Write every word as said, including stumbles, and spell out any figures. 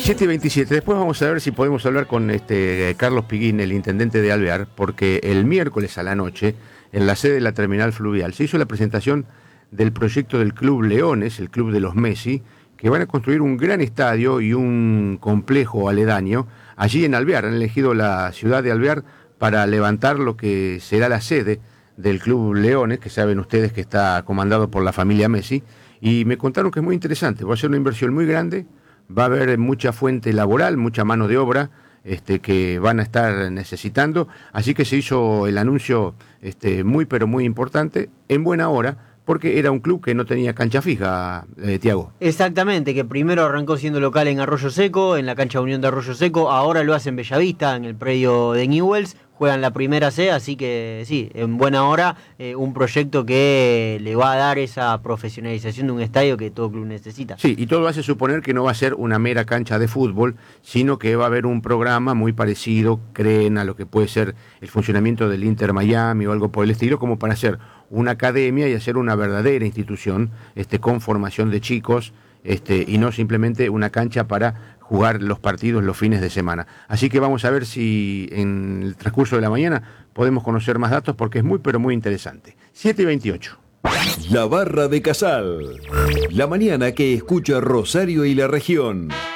siete y veintisiete. Después vamos a ver si podemos hablar con este Carlos Piguín, el intendente de Alvear, porque el miércoles a la noche, en la sede de la terminal fluvial, se hizo la presentación del proyecto del Club Leones, el Club de los Messi, que van a construir un gran estadio y un complejo aledaño allí en Alvear. Han elegido la ciudad de Alvear para levantar lo que será la sede del Club Leones, que saben ustedes que está comandado por la familia Messi, y me contaron que es muy interesante, va a ser una inversión muy grande, va a haber mucha fuente laboral, mucha mano de obra este, que van a estar necesitando, así que se hizo el anuncio este, muy pero muy importante, en buena hora, porque era un club que no tenía cancha fija, eh, Tiago. Exactamente, que primero arrancó siendo local en Arroyo Seco, en la cancha Unión de Arroyo Seco, ahora lo hace en Bellavista, en el predio de Newells, juegan la primera C, así que sí, en buena hora, eh, un proyecto que le va a dar esa profesionalización de un estadio que todo club necesita. Sí, y todo hace suponer que no va a ser una mera cancha de fútbol, sino que va a haber un programa muy parecido, creen, a lo que puede ser el funcionamiento del Inter Miami o algo por el estilo, como para hacer una academia y hacer una verdadera institución este, con formación de chicos este, y no simplemente una cancha para jugar los partidos los fines de semana. Así que vamos a ver si en el transcurso de la mañana podemos conocer más datos porque es muy pero muy interesante. siete y veintiocho. La Barra de Casal. La mañana que escucha Rosario y la región.